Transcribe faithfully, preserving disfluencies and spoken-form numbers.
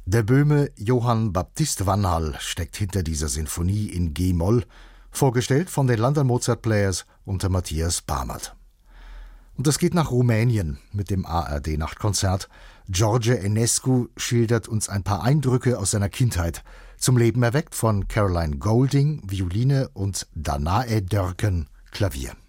Der Böhme Johann Baptist Vanhal steckt hinter dieser Sinfonie in G-Moll, vorgestellt von den London Mozart Players unter Matthias Bamert. Und das geht nach Rumänien mit dem A R D-Nachtkonzert. George Enescu schildert uns ein paar Eindrücke aus seiner Kindheit, zum Leben erweckt von Caroline Golding, Violine, und Danae Dörken, Klavier.